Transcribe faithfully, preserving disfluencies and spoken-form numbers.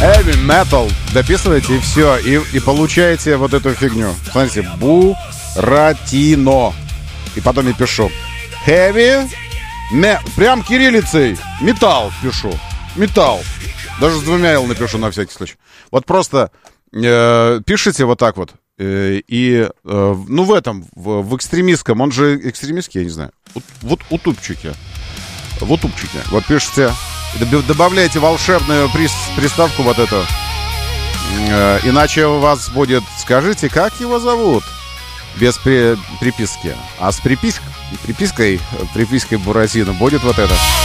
heavy metal, дописываете и все, и, и получаете вот эту фигню. Смотрите, Буратино. И потом я пишу heavy, me, прям кириллицей, металл пишу, металл. Даже с двумя «л» напишу на всякий случай. Вот просто э, пишите вот так вот. Э, и, э, ну, в этом, в, в экстремистском, он же экстремистский, я не знаю. Вот, вот утубчики. В утубчике. Вот пишите, добавляйте волшебную прис, приставку вот эту. Э, иначе у вас будет, скажите, как его зовут? Без при, приписки. А с припис, припиской, припиской Буратино будет вот это.